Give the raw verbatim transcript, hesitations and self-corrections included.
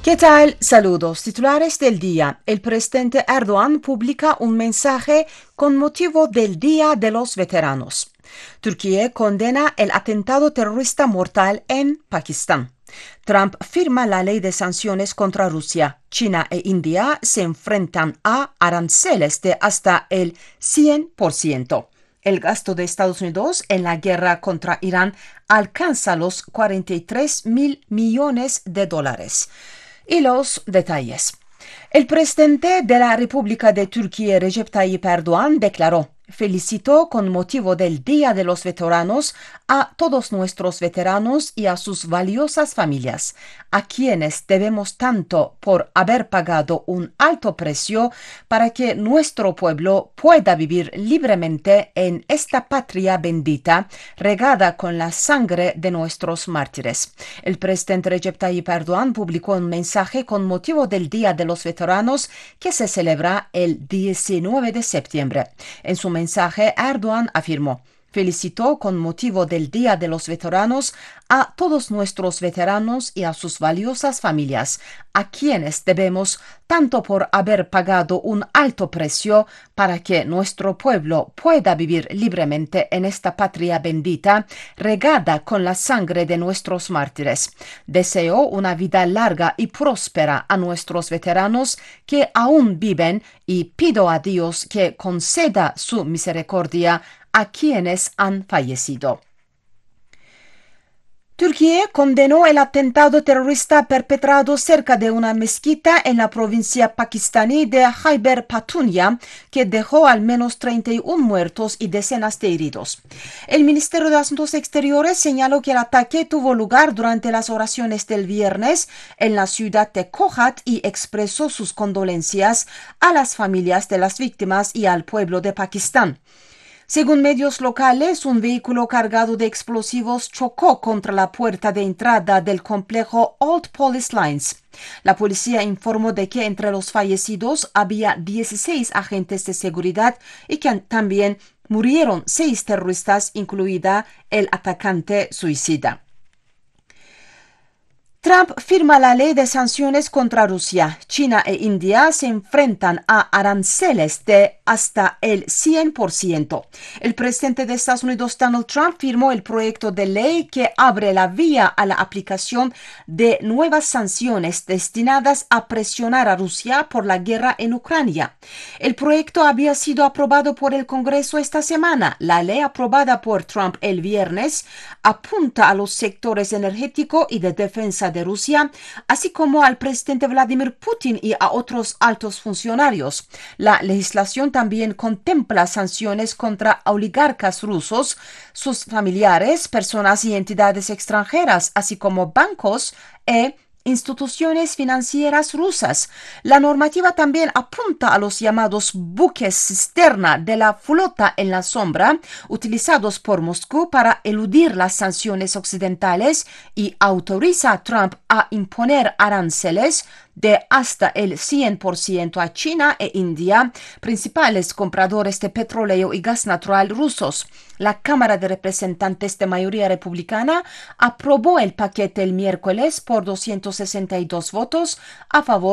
¿Qué tal? Saludos. Titulares del día. El presidente Erdogan publica un mensaje con motivo del Día de los Veteranos. Turquía condena el atentado terrorista mortal en Pakistán. Trump firma la ley de sanciones contra Rusia. China e India se enfrentan a aranceles de hasta el cien por ciento. El gasto de Estados Unidos en la guerra contra Irán alcanza los cuarenta y tres mil millones de dólares. Y los detalles. El presidente de la República de Turquía, Recep Tayyip Erdogan, declaró: felicito con motivo del Día de los Veteranos a todos nuestros veteranos y a sus valiosas familias, a quienes debemos tanto por haber pagado un alto precio para que nuestro pueblo pueda vivir libremente en esta patria bendita, regada con la sangre de nuestros mártires. El presidente Recep Tayyip Erdogan publicó un mensaje con motivo del Día de los Veteranos que se celebra el diecinueve de septiembre. En su mensaje, Erdogan afirmó: felicitó con motivo del Día de los Veteranos a todos nuestros veteranos y a sus valiosas familias, a quienes debemos tanto por haber pagado un alto precio para que nuestro pueblo pueda vivir libremente en esta patria bendita, regada con la sangre de nuestros mártires. Deseo una vida larga y próspera a nuestros veteranos que aún viven y pido a Dios que conceda su misericordia a quienes han fallecido. Turquía condenó el atentado terrorista perpetrado cerca de una mezquita en la provincia pakistaní de Khyber Pakhtunkhwa, que dejó al menos treinta y uno muertos y decenas de heridos. El Ministerio de Asuntos Exteriores señaló que el ataque tuvo lugar durante las oraciones del viernes en la ciudad de Kohat y expresó sus condolencias a las familias de las víctimas y al pueblo de Pakistán. Según medios locales, un vehículo cargado de explosivos chocó contra la puerta de entrada del complejo Old Police Lines. La policía informó de que entre los fallecidos había dieciséis agentes de seguridad y que también murieron seis terroristas, incluida el atacante suicida. Trump firma la ley de sanciones contra Rusia. China e India se enfrentan a aranceles de hasta el cien por ciento. El presidente de Estados Unidos, Donald Trump, firmó el proyecto de ley que abre la vía a la aplicación de nuevas sanciones destinadas a presionar a Rusia por la guerra en Ucrania. El proyecto había sido aprobado por el Congreso esta semana. La ley aprobada por Trump el viernes apunta a los sectores energético y de defensa de Rusia, así como al presidente Vladimir Putin y a otros altos funcionarios. La legislación también contempla sanciones contra oligarcas rusos, sus familiares, personas y entidades extranjeras, así como bancos e instituciones financieras rusas. La normativa también apunta a los llamados buques cisterna de la flota en la sombra, utilizados por Moscú para eludir las sanciones occidentales, y autoriza a Trump a imponer aranceles de hasta el cien por ciento a China e India, principales compradores de petróleo y gas natural rusos. La Cámara de Representantes de mayoría republicana aprobó el paquete el miércoles por doscientos sesenta y dos votos a favor